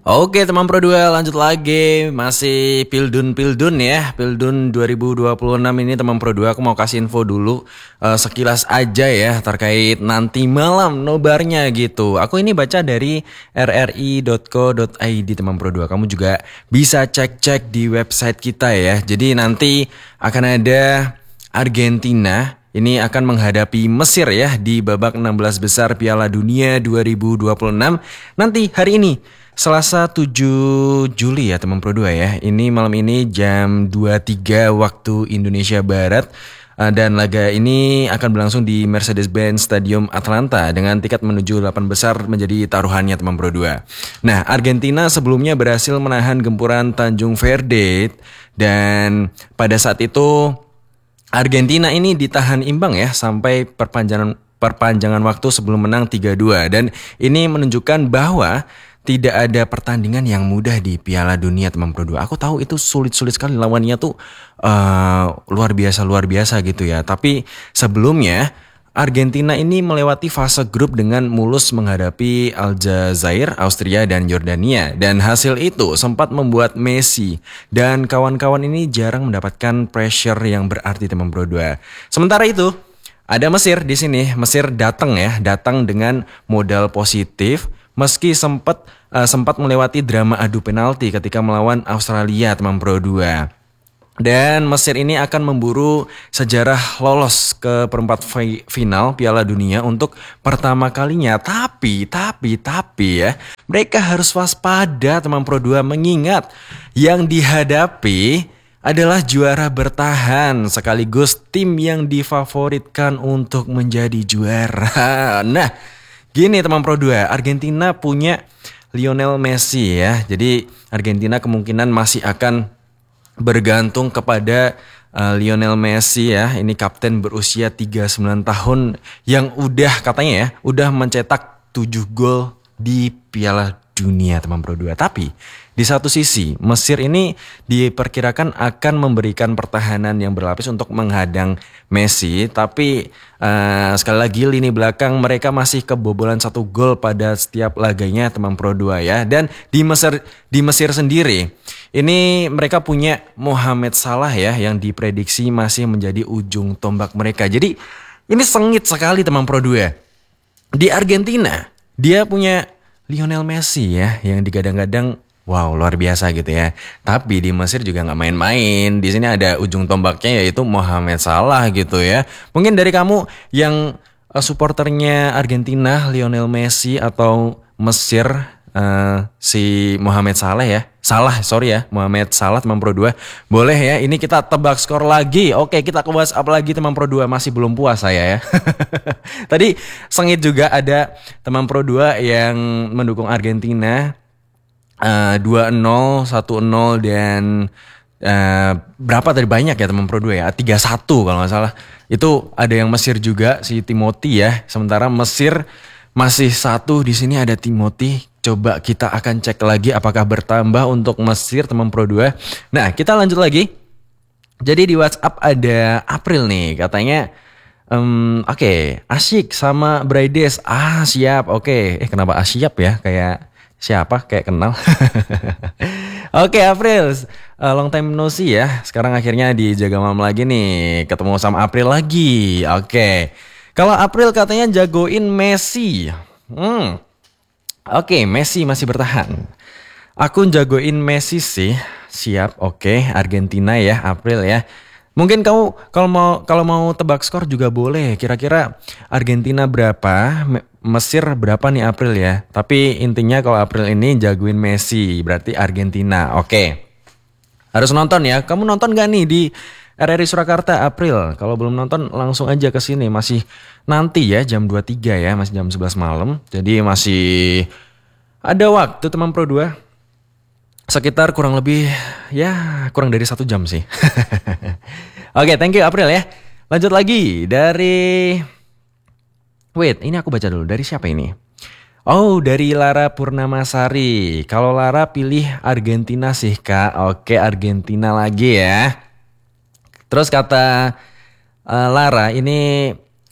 Oke teman Pro 2 lanjut lagi. Masih Pildun ya. Pildun 2026 ini teman Pro 2, aku mau kasih info dulu sekilas aja ya terkait nanti malam nobarnya gitu. Aku ini baca dari rri.co.id teman Pro 2. Kamu juga bisa cek-cek di website kita ya. Jadi nanti akan ada Argentina ini akan menghadapi Mesir ya di babak 16 besar Piala Dunia 2026 nanti hari ini. Selasa 7 Juli ya teman Pro 2 ya. Ini malam ini jam 23 waktu Indonesia Barat. Dan laga ini akan berlangsung di Mercedes-Benz Stadium Atlanta dengan tiket menuju 8 besar menjadi taruhannya teman Pro 2. Nah, Argentina sebelumnya berhasil menahan gempuran Tanjung Verde dan pada saat itu Argentina ini ditahan imbang ya sampai perpanjangan waktu sebelum menang 3-2 dan ini menunjukkan bahwa tidak ada pertandingan yang mudah di Piala Dunia teman Pro 2. Aku tahu itu sulit-sulit sekali lawannya tuh luar biasa gitu ya. Tapi sebelumnya Argentina ini melewati fase grup dengan mulus menghadapi Aljazair, Austria dan Yordania. Dan hasil itu sempat membuat Messi dan kawan-kawan ini jarang mendapatkan pressure yang berarti teman Pro 2. Sementara itu ada Mesir di sini. Mesir datang dengan modal positif. Meski sempat melewati drama adu penalti ketika melawan Australia teman Pro 2. Dan Mesir ini akan memburu sejarah lolos ke perempat final Piala Dunia untuk pertama kalinya. Tapi ya, mereka harus waspada teman Pro 2 mengingat yang dihadapi adalah juara bertahan sekaligus tim yang difavoritkan untuk menjadi juara. Nah, gini teman Pro 2, Argentina punya Lionel Messi ya. Jadi Argentina kemungkinan masih akan bergantung kepada Lionel Messi ya. Ini kapten berusia 39 tahun yang udah mencetak 7 gol di Piala Dunia teman Pro 2. Tapi di satu sisi Mesir ini diperkirakan akan memberikan pertahanan yang berlapis untuk menghadang Messi. Tapi sekali lagi lini belakang mereka masih kebobolan 1 gol pada setiap laganya teman Pro 2 ya. Dan di Mesir sendiri ini mereka punya Mohamed Salah ya yang diprediksi masih menjadi ujung tombak mereka. Jadi ini sengit sekali teman Pro 2. Di Argentina dia punya Lionel Messi ya yang digadang-gadang wow luar biasa gitu ya. Tapi di Mesir juga nggak main-main. Di sini ada ujung tombaknya yaitu Mohamed Salah gitu ya. Mungkin dari kamu yang supporternya Argentina Lionel Messi atau Mesir si Mohamed Salah ya. Mohamed Salah teman Pro 2. Boleh ya, ini kita tebak skor lagi. Oke, kita ke WhatsApp lagi teman Pro 2. Masih belum puas saya ya. Tadi sengit juga ada teman Pro 2 yang mendukung Argentina 2-0, 1-0 dan berapa tadi banyak ya teman Pro 2 ya? 3-1 kalau nggak salah. Itu ada yang Mesir juga si Timothy ya. Sementara Mesir masih 1 di sini ada Timothy. Coba kita akan cek lagi apakah bertambah untuk Mesir teman Pro 2. Nah, kita lanjut lagi. Jadi di WhatsApp ada April nih, katanya oke, asyik sama Braides. Siap. Oke. Kenapa siap ya? Kayak siapa? Kayak kenal. Oke, April. Long time no see ya. Sekarang akhirnya di Jaga Malam lagi nih. Ketemu sama April lagi. Oke. Kalau April katanya jagoin Messi. Oke, Messi masih bertahan. Aku jagoin Messi sih. Siap, oke. Argentina ya, April ya. Mungkin kamu kalau mau tebak skor juga boleh. Kira-kira Argentina berapa, Mesir berapa nih April ya. Tapi intinya kalau April ini jagoin Messi, berarti Argentina. Oke. Harus nonton ya. Kamu nonton gak nih di RRI Surakarta April? Kalau belum nonton langsung aja ke sini. Masih nanti ya jam 23 ya, masih jam 11 malam. Jadi masih ada waktu teman Pro 2. Sekitar kurang lebih kurang dari 1 jam sih. Oke, thank you April ya. Lanjut lagi dari ini aku baca dulu. Dari siapa ini? Oh, dari Lara Purnamasari. Kalau Lara pilih Argentina sih Kak. Oke, Argentina lagi ya. Terus kata Lara ini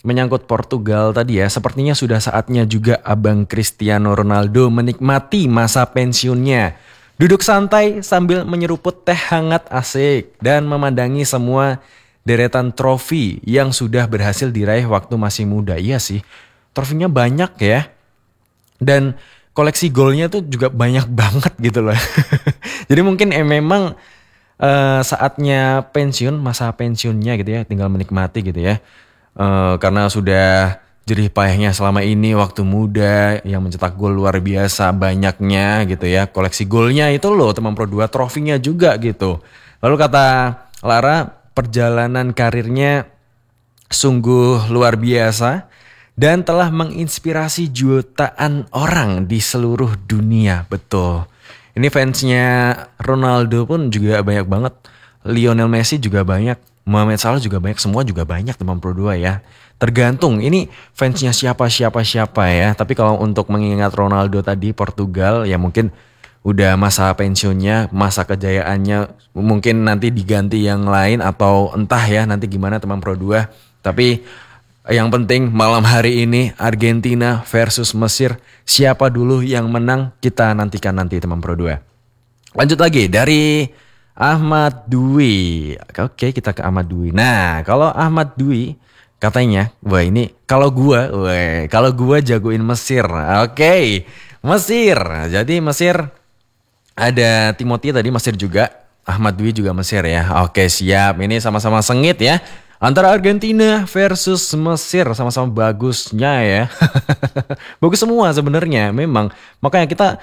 menyangkut Portugal tadi ya, sepertinya sudah saatnya juga Abang Cristiano Ronaldo menikmati masa pensiunnya. Duduk santai sambil menyeruput teh hangat asik dan memandangi semua deretan trofi yang sudah berhasil diraih waktu masih muda. Iya sih, trofinya banyak ya. Dan koleksi golnya tuh juga banyak banget gitu loh. Jadi mungkin memang saatnya pensiun, masa pensiunnya gitu ya, tinggal menikmati gitu ya. Karena sudah jerih payahnya selama ini waktu muda yang mencetak gol luar biasa banyaknya gitu ya. Koleksi golnya itu loh teman Pro 2, trofinya juga gitu. Lalu kata Lara, perjalanan karirnya sungguh luar biasa dan telah menginspirasi jutaan orang di seluruh dunia. Betul. Ini fansnya Ronaldo pun juga banyak banget. Lionel Messi juga banyak. Mohamed Salah juga banyak. Semua juga banyak teman Pro 2 ya. Tergantung ini fansnya siapa ya. Tapi kalau untuk mengingat Ronaldo tadi Portugal ya mungkin udah masa pensiunnya, masa kejayaannya mungkin nanti diganti yang lain atau entah ya nanti gimana teman Pro 2. Tapi yang penting malam hari ini Argentina versus Mesir. Siapa dulu yang menang kita nantikan nanti teman Pro 2. Lanjut lagi dari Ahmad Dwi. Oke, kita ke Ahmad Dwi. Nah, kalau Ahmad Dwi katanya, wah ini kalau gua jagoin Mesir. Oke, Mesir. Jadi Mesir ada Timothy tadi Mesir juga. Ahmad Dwi juga Mesir ya. Oke, siap. Ini sama-sama sengit ya. Antara Argentina versus Mesir, sama-sama bagusnya ya. Bagus semua sebenarnya memang. Makanya kita